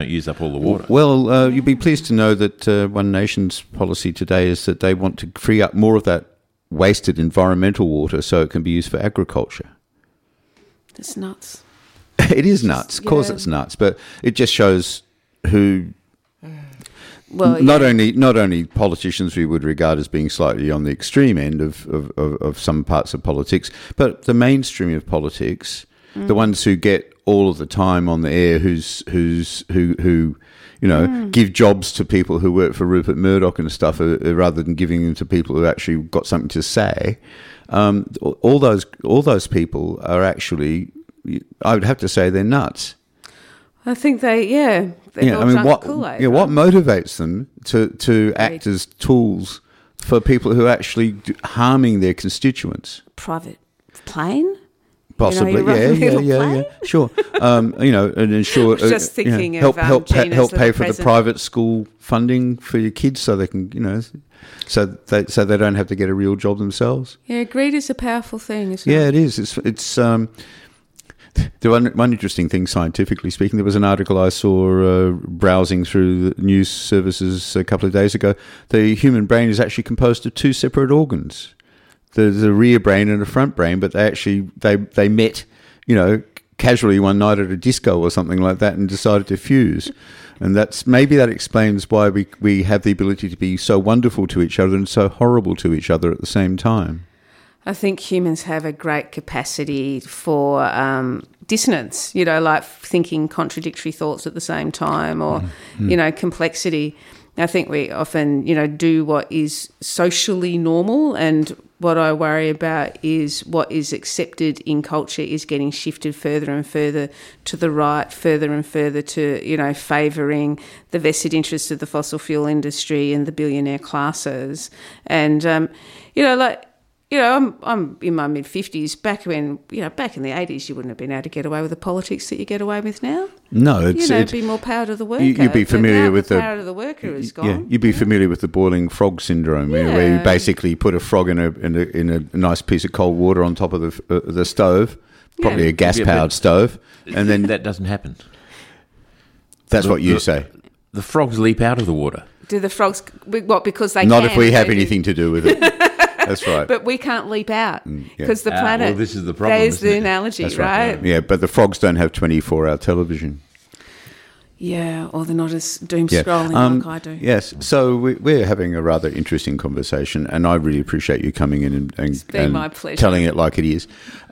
use up all the water. Well, you'd be pleased to know that One Nation's policy today is that they want to free up more of that wasted environmental water so it can be used for agriculture. That's nuts. It is nuts. Of course it's nuts, but it just shows who... Well, not only politicians we would regard as being slightly on the extreme end of some parts of politics, but the mainstream of politics, the ones who get all of the time on the air, who give jobs to people who work for Rupert Murdoch and stuff, rather than giving them to people who actually got something to say. All those people are actually, I would have to say, they're nuts. I think what motivates them to act as tools for people who are actually harming their constituents? Private plane? Possibly, yeah, sure. And ensure just thinking help pay for the present. private school funding for your kids, so they can, so they don't have to get a real job themselves. Yeah, greed is a powerful thing, isn't it? Yeah, it is. It's the one interesting thing, scientifically speaking, there was an article I saw browsing through the news services a couple of days ago. The human brain is actually composed of two separate organs. There's a rear brain and a front brain, but they met, casually one night at a disco or something like that and decided to fuse. And that explains why we have the ability to be so wonderful to each other and so horrible to each other at the same time. I think humans have a great capacity for dissonance, like thinking contradictory thoughts at the same time, or, complexity. I think we often, do what is socially normal, and what I worry about is what is accepted in culture is getting shifted further and further to the right, further and further to, favouring the vested interests of the fossil fuel industry and the billionaire classes. And, I'm in my mid-50s. Back in the 80s, you wouldn't have been able to get away with the politics that you get away with now. No, it'd be more power to the worker. You'd be familiar with the power to the worker is gone. Yeah, you'd be familiar with the boiling frog syndrome, where you basically put a frog in a nice piece of cold water on top of the stove, probably a gas-powered stove, and then that doesn't happen. That's what you say. The frogs leap out of the water. Do the frogs? What? Because they not can, if we have anything to do with it. That's right. But we can't leap out because the planet... Well, this is the problem, There's the analogy, That's right? Yeah, but the frogs don't have 24-hour television. Yeah, or they're not as doom-scrolling like I do. Yes, so we're having a rather interesting conversation, and I really appreciate you coming in and my pleasure. Telling it like it is.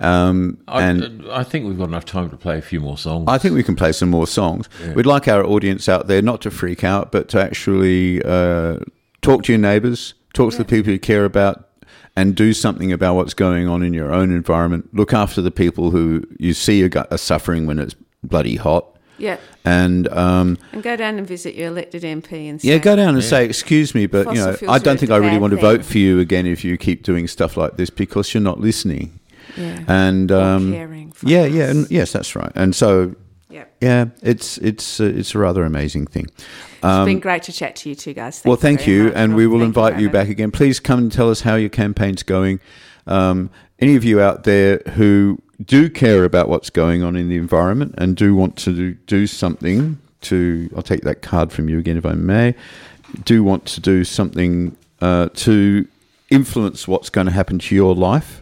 I think we've got enough time to play a few more songs. I think we can play some more songs. Yeah. We'd like our audience out there not to freak out, but to actually talk to your neighbours, talk to the people you care about, and do something about what's going on in your own environment. Look after the people who you see are suffering when it's bloody hot. Yeah. And go down and visit your elected MP and say... Yeah, go down and say, excuse me, but I don't think I really want to vote for you again if you keep doing stuff like this, because you're not listening. Yeah. And caring for us. and yes, that's right. And so it's a rather amazing thing. It's been great to chat to you two guys. Thank you, and we will invite you back back again. Please come and tell us how your campaign's going. Any of you out there who do care about what's going on in the environment and do want to do something I'll take that card from you again if I may, do want to do something to influence what's going to happen to your life.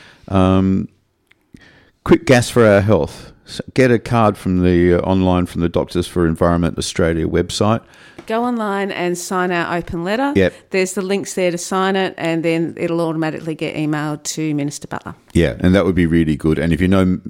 Quick gas for our health. So get a card from the online from the Doctors for Environment Australia website. Go online and sign our open letter. Yep. There's the links there to sign it, and then it'll automatically get emailed to Minister Butler. Yeah, and that would be really good. And if you know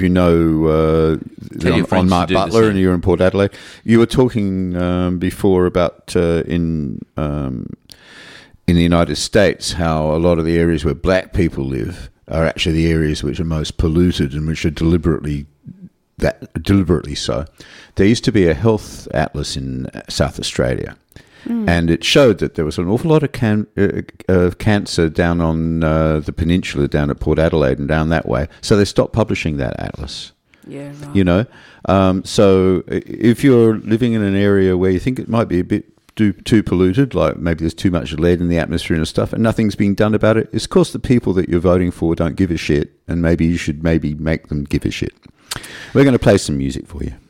on Mark Butler and you're in Port Adelaide, you were talking before about in the United States how a lot of the areas where black people live are actually the areas which are most polluted and which are deliberately so. There used to be a health atlas in South Australia, and it showed that there was an awful lot of cancer down on the peninsula, down at Port Adelaide and down that way. So they stopped publishing that atlas. Yeah, right. So if you're living in an area where you think it might be a bit too polluted, like maybe there's too much lead in the atmosphere and stuff, and nothing's being done about it, it's because the people that you're voting for don't give a shit, and maybe you should make them give a shit. We're going to play some music for you.